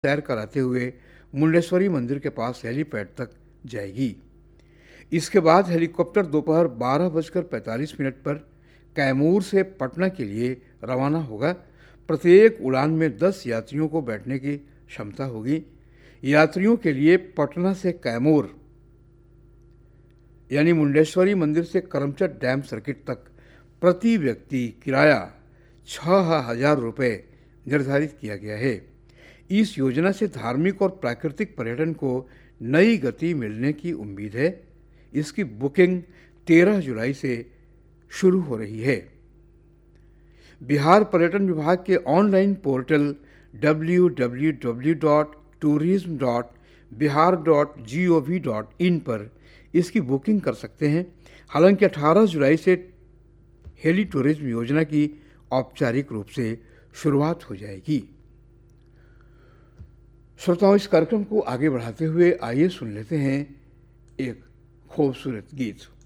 सैर कराते हुए मुंडेश्वरी मंदिर के पास हेलीपैड तक जाएगी। इसके बाद हेलीकॉप्टर दोपहर 12:45 पर कैमूर से पटना के लिए रवाना होगा। प्रत्येक उड़ान में 10 यात्रियों को बैठने की क्षमता होगी। यात्रियों के लिए पटना से कैमूर यानी मुंडेश्वरी मंदिर से करमचट डैम सर्किट तक प्रति व्यक्ति किराया 6,000 रुपये निर्धारित किया गया है। इस योजना से धार्मिक और प्राकृतिक पर्यटन को नई गति मिलने की उम्मीद है। इसकी बुकिंग 13 जुलाई से शुरू हो रही है। बिहार पर्यटन विभाग के ऑनलाइन पोर्टल www.tourism.bihar.gov.in पर इसकी बुकिंग कर सकते हैं। हालांकि 18 जुलाई से हेली टूरिज्म योजना की औपचारिक रूप से शुरुआत हो जाएगी। श्रोताओं, इस कार्यक्रम को आगे बढ़ाते हुए आइए सुन लेते हैं एक खूबसूरत गीत।